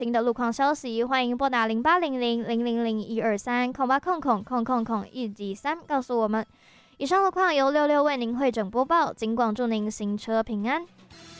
新的路况消息，欢迎拨打0800-000-123-0800-173告诉我们。以上路况由66为您会诊播报，警广祝您行车平安。